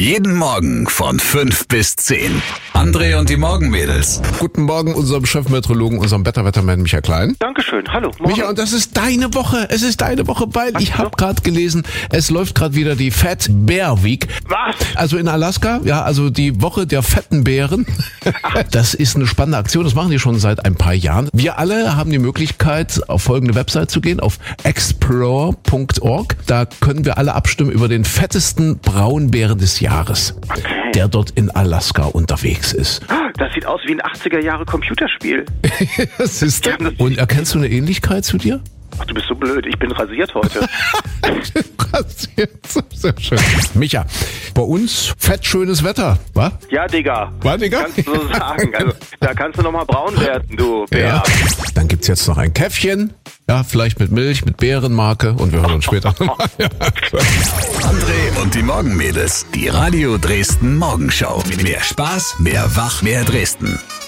Jeden Morgen von 5 bis 10. André und die Morgenmädels. Guten Morgen unserem Chefmeteorologen, unserem Wetterwettermann Michael Klein. Dankeschön, hallo, morgen. Micha, und das ist deine Woche. Es ist deine Woche, weil ich habe gerade gelesen, es läuft gerade wieder die Fat Bear Week. Was? Also in Alaska, ja, also die Woche der fetten Bären. Das ist eine spannende Aktion, das machen die schon seit ein paar Jahren. Wir alle haben die Möglichkeit, auf folgende Website zu gehen, auf explore.org. Da können wir alle abstimmen über den fettesten Braunbären des Jahres, der dort in Alaska unterwegs ist. Das sieht aus wie ein 80er-Jahre Computerspiel. Das ist und erkennst du eine Ähnlichkeit zu dir? Ach, du bist so blöd, ich bin rasiert heute. Sehr schön. Micha, bei uns fettschönes Wetter, wa? Ja, Digga. War, Digga? Kannst du so sagen. Also, da kannst du nochmal braun werden, du Bär. Ja. Dann gibt's jetzt noch ein Käffchen, ja, vielleicht mit Milch, mit Beerenmarke und wir hören uns später. Ja. André und die Morgenmädels. Die Radio Dresden Morgenschau. Mehr Spaß, mehr Wach, mehr Dresden.